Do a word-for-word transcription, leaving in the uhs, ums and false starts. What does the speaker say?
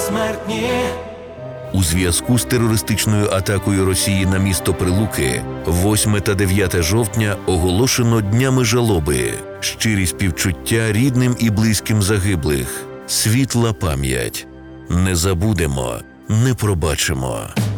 безсмертні. У зв'язку з терористичною атакою Росії на місто Прилуки восьме та дев'яте жовтня оголошено днями жалоби, щирі співчуття рідним і близьким загиблих, світла пам'ять. Не забудемо, не пробачимо.